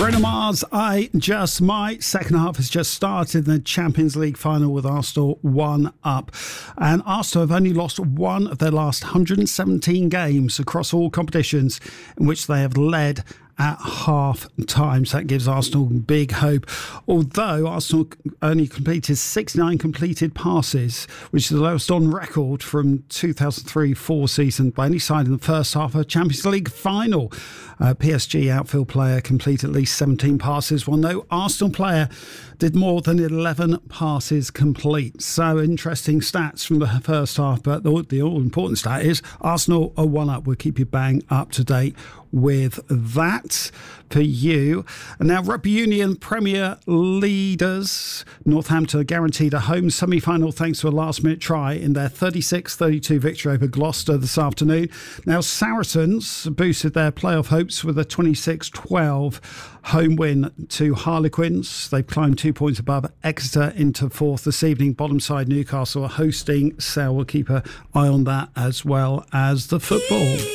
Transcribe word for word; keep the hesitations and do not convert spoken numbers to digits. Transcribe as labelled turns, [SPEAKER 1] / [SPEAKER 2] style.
[SPEAKER 1] Bruno Mars, I Just Might. Second half has just started. The Champions League final with Arsenal one up. And Arsenal have only lost one of their last one hundred seventeen games across all competitions in which they have led at half time. So that gives Arsenal big hope. Although Arsenal only completed sixty-nine completed passes, which is the lowest on record from two thousand three four season by any side in the first half of a Champions League final. Uh, P S G outfield player completed at least seventeen passes, while no Arsenal player did more than eleven passes complete. So interesting stats from the first half, but the, the all-important stat is Arsenal are one up. We'll keep you bang up to date with that for you. And now Rugby Union Premier leaders, Northampton are guaranteed a home semi-final thanks to a last-minute try in their thirty-six thirty-two victory over Gloucester this afternoon. Now Saracens boosted their playoff hopes with a twenty-six twelve home win to Harlequins. They've climbed two points above Exeter into fourth this evening. Bottom side Newcastle are hosting Sale. We'll keep an eye on that as well as the football.